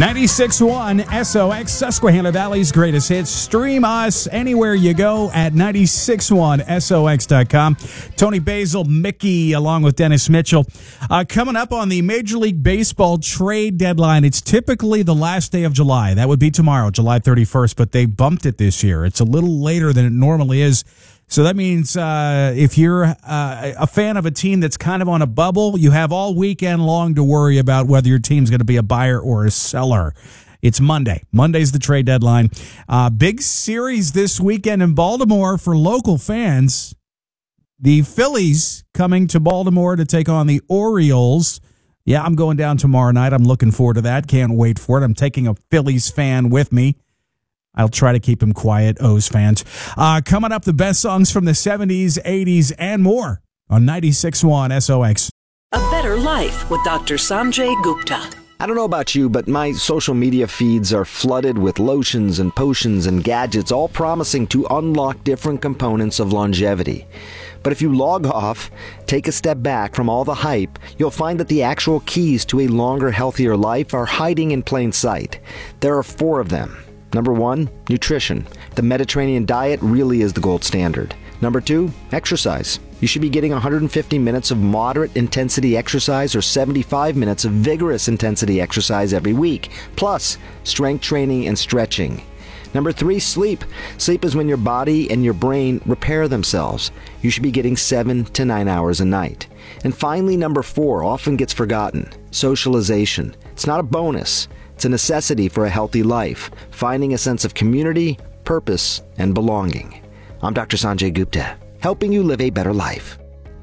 96.1 SOX, Susquehanna Valley's greatest hits. Stream us anywhere you go at 96.1SOX.com. Tony Basil, Mickey, along with Dennis Mitchell. Coming up on the Major League Baseball trade deadline, it's typically the last day of July. That would be tomorrow, July 31st, but they bumped it this year. It's a little later than it normally is. So that means if you're a fan of a team that's kind of on a bubble, you have all weekend long to worry about whether your team's going to be a buyer or a seller. It's Monday. Monday's the trade deadline. Big series this weekend in Baltimore for local fans. The Phillies coming to Baltimore to take on the Orioles. Yeah, I'm going down tomorrow night. I'm looking forward to that. Can't wait for it. I'm taking a Phillies fan with me. I'll try to keep him quiet, O's fans. Coming up, the best songs from the 70s, 80s, and more on 96.1 SOX. A Better Life with Dr. Sanjay Gupta. I don't know about you, but my social media feeds are flooded with lotions and potions and gadgets, all promising to unlock different components of longevity. But if you log off, take a step back from all the hype, you'll find that the actual keys to a longer, healthier life are hiding in plain sight. There are 4 of them. Number 1, nutrition. The Mediterranean diet really is the gold standard. Number 2, exercise. You should be getting 150 minutes of moderate intensity exercise or 75 minutes of vigorous intensity exercise every week, plus strength training and stretching. Number 3, sleep. Sleep is when your body and your brain repair themselves. You should be getting 7 to 9 hours a night. And finally, number 4 often gets forgotten. Socialization. It's not a bonus. It's a necessity for a healthy life, finding a sense of community, purpose, and belonging. I'm Dr. Sanjay Gupta, helping you live a better life.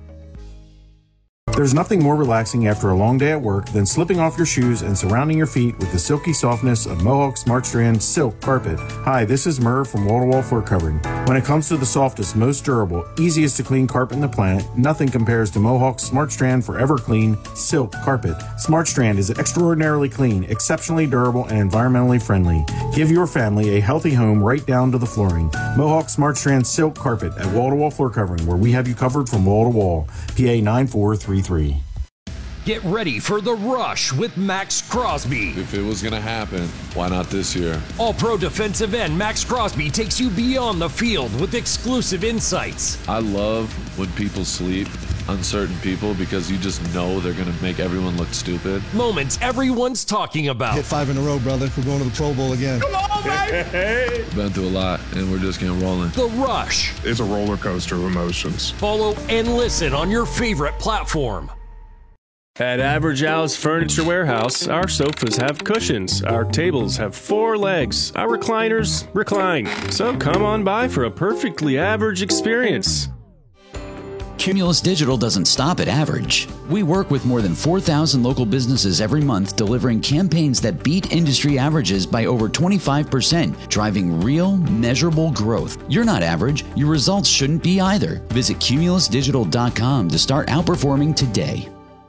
There's nothing more relaxing after a long day at work than slipping off your shoes and surrounding your feet with the silky softness of Mohawk Smart Strand Silk Carpet. Hi, this is Murr from Wall to Wall Floor Covering. When it comes to the softest, most durable, easiest to clean carpet on the planet, nothing compares to Mohawk's Smart Strand Forever Clean Silk Carpet. Smart Strand is extraordinarily clean, exceptionally durable, and environmentally friendly. Give your family a healthy home right down to the flooring. Mohawk Smart Strand Silk Carpet at Wall to Wall Floor Covering, where we have you covered from wall to wall. PA 9433. Get ready for The Rush with Max Crosby. If it was going to happen, why not this year? All-pro defensive end Max Crosby takes you beyond the field with exclusive insights. I love when people sleep, uncertain people, because you just know they're going to make everyone look stupid. Moments everyone's talking about. Hit 5 in a row, brother. We're going to the Pro Bowl again. Come on, baby! Been through a lot, and we're just getting rolling. The Rush. It's a roller coaster of emotions. Follow and listen on your favorite platform. At Average Al's Furniture Warehouse, our sofas have cushions, our tables have 4 legs, our recliners recline. So come on by for a perfectly average experience. Cumulus Digital doesn't stop at average. We work with more than 4,000 local businesses every month, delivering campaigns that beat industry averages by over 25%, driving real, measurable growth. You're not average. Your results shouldn't be either. Visit cumulusdigital.com to start outperforming today.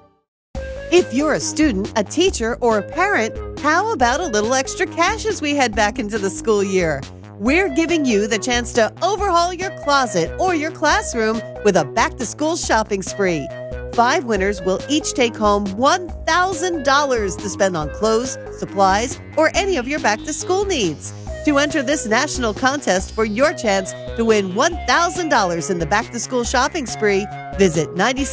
If you're a student, a teacher, or a parent, how about a little extra cash as we head back into the school year? We're giving you the chance to overhaul your closet or your classroom with a back-to-school shopping spree. 5 winners will each take home $1,000 to spend on clothes, supplies, or any of your back-to-school needs. To enter this national contest for your chance to win $1,000 in the back-to-school shopping spree, visit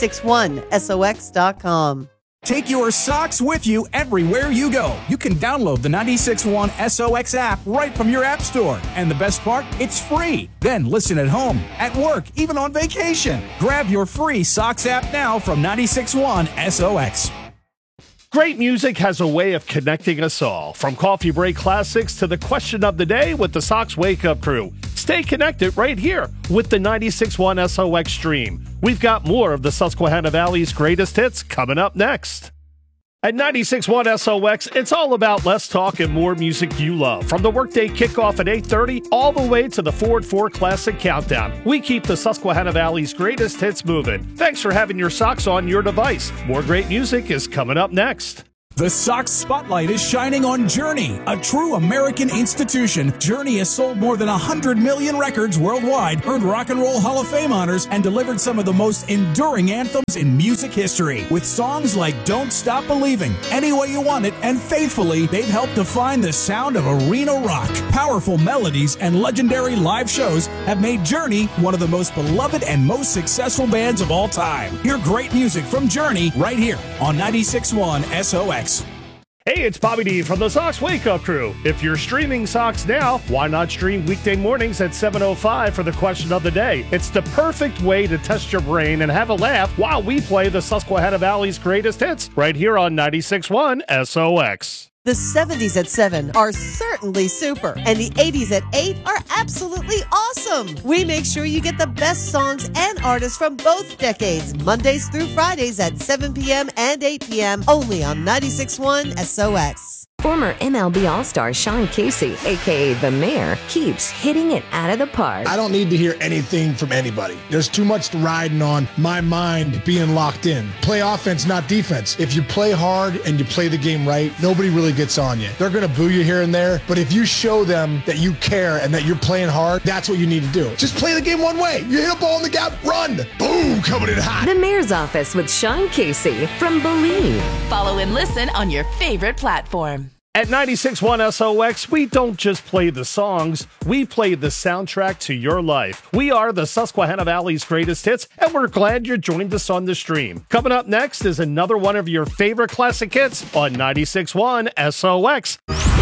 961sox.com. Take your socks with you everywhere you go. You can download the 96.1 SOX app right from your app store. And the best part, it's free. Then listen at home, at work, even on vacation. Grab your free socks app now from 96.1 SOX. Great music has a way of connecting us all. From Coffee Break Classics to the question of the day with the Sox Wake Up Crew. Stay connected right here with the 96.1 SOX stream. We've got more of the Susquehanna Valley's greatest hits coming up next. At 96.1 SOX, it's all about less talk and more music you love. From the workday kickoff at 8:30 all the way to the Ford 4 Classic Countdown, we keep the Susquehanna Valley's greatest hits moving. Thanks for having your socks on your device. More great music is coming up next. The Sox spotlight is shining on Journey, a true American institution. Journey has sold more than 100 million records worldwide, earned Rock and Roll Hall of Fame honors, and delivered some of the most enduring anthems in music history. With songs like Don't Stop Believing, Any Way You Want It, and Faithfully, they've helped define the sound of arena rock. Powerful melodies and legendary live shows have made Journey one of the most beloved and most successful bands of all time. Hear great music from Journey right here on 96.1 SOX. Hey, it's Bobby D from the Sox Wake Up Crew. If you're streaming Sox now, why not stream weekday mornings at 7:05 for the question of the day? It's the perfect way to test your brain and have a laugh while we play the Susquehanna Valley's greatest hits right here on 96.1 SOX. The 70s at 7 are certainly super, and the 80s at 8 are absolutely awesome. We make sure you get the best songs and artists from both decades, Mondays through Fridays at 7 p.m. and 8 p.m. only on 96.1 SOX. Former MLB All-Star Sean Casey, a.k.a. The Mayor, keeps hitting it out of the park. I don't need to hear anything from anybody. There's too much riding on my mind being locked in. Play offense, not defense. If you play hard and you play the game right, nobody really gets on you. They're going to boo you here and there, but if you show them that you care and that you're playing hard, that's what you need to do. Just play the game one way. You hit a ball in the gap, run. Boom, coming in hot. The Mayor's Office with Sean Casey from Believe. Follow and listen on your favorite platform. At 96.1 SOX, we don't just play the songs, we play the soundtrack to your life. We are the Susquehanna Valley's greatest hits, and we're glad you're joining us on the stream. Coming up next is another one of your favorite classic hits on 96.1 SOX.